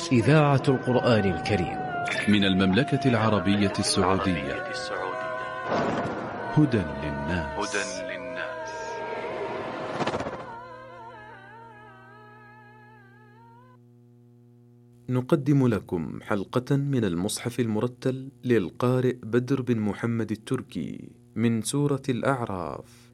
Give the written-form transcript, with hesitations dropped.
إذاعة القرآن الكريم من المملكة العربية السعودية. هدى للناس. نقدم لكم حلقة من المصحف المرتل للقارئ بدر بن محمد التركي من سورة الأعراف.